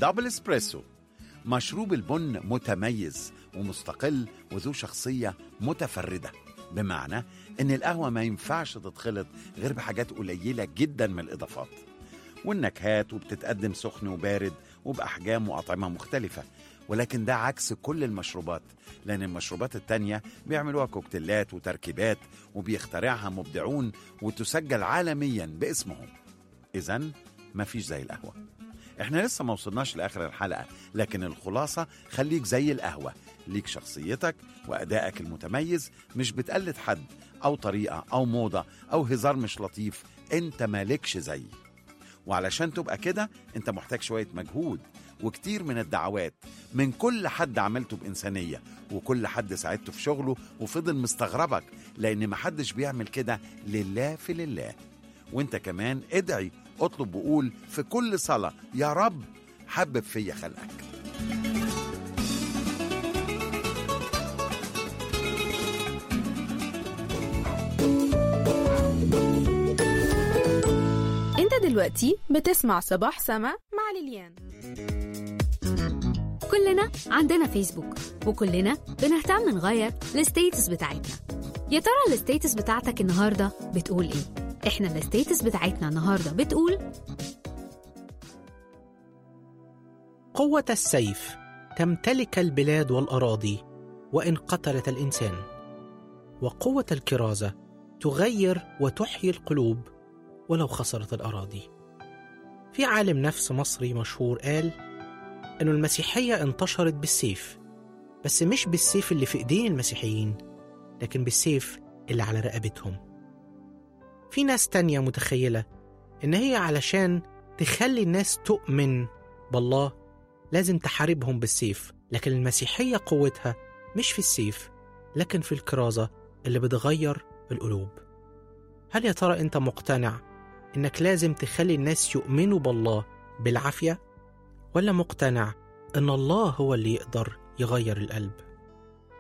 دبل اسبريسو. مشروب البن متميز ومستقل وذو شخصية متفردة، بمعنى إن القهوة ما ينفعش تتخلط غير بحاجات قليلة جدا من الإضافات والنكهات، وبتتقدم سخن وبارد وبأحجام وأطعمة مختلفة. ولكن ده عكس كل المشروبات، لأن المشروبات التانية بيعملوها كوكتيلات وتركيبات وبيخترعها مبدعون وتسجل عالميا باسمهم. إذن مفيش زي القهوة. احنا لسه ما وصلناش لآخر الحلقة، لكن الخلاصة خليك زي القهوة، ليك شخصيتك وأدائك المتميز، مش بتقلد حد أو طريقة أو موضة أو هزار مش لطيف، انت مالكش زي. وعلشان تبقى كده انت محتاج شوية مجهود وكتير من الدعوات من كل حد عملته بإنسانية، وكل حد ساعدته في شغله وفضل مستغربك، لأن محدش بيعمل كده لله في لله. وانت كمان ادعي، اطلب وقول في كل صلاة: يا رب حبب فيا خلقك. انت دلوقتي بتسمع صباح سما مع ليليان. كلنا عندنا فيسبوك، وكلنا بنهتم نغير الستيتس بتاعتنا. يا ترى الستيتس بتاعتك النهاردة بتقول ايه؟ احنا الستيتس بتاعتنا النهاردة بتقول: قوة السيف تمتلك البلاد والأراضي وإن قتلت الإنسان، وقوة الكرازة تغير وتحيي القلوب ولو خسرت الأراضي. في عالم نفس مصري مشهور قال إن المسيحية انتشرت بالسيف، بس مش بالسيف اللي في إيدين المسيحيين، لكن بالسيف اللي على رقبتهم. في ناس تانية متخيلة إن هي علشان تخلي الناس تؤمن بالله لازم تحاربهم بالسيف، لكن المسيحية قوتها مش في السيف، لكن في الكرازة اللي بتغير القلوب. هل يا ترى أنت مقتنع إنك لازم تخلي الناس يؤمنوا بالله بالعافية، ولا مقتنع إن الله هو اللي يقدر يغير القلب؟